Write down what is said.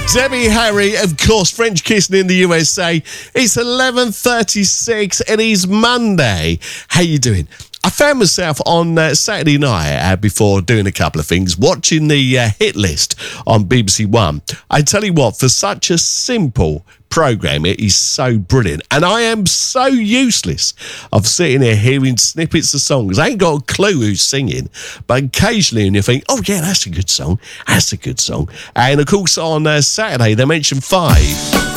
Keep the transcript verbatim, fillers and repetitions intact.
Debbie Harry, of course, French kissing in the U S A. It's eleven thirty-six. It is Monday. How you doing? I found myself on uh, Saturday night, uh, before doing a couple of things, watching the uh, hit list on B B C One. I tell you what, for such a simple programme, it is so brilliant. And I am so useless of sitting here hearing snippets of songs. I ain't got a clue who's singing, but occasionally you think, oh yeah, that's a good song. That's a good song. And of course on uh, Saturday, they mentioned Five.